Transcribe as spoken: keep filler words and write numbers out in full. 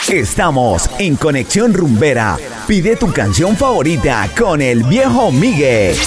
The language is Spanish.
Estamos en Conexión Rumbera. Pide tu canción favorita con el viejo Migue.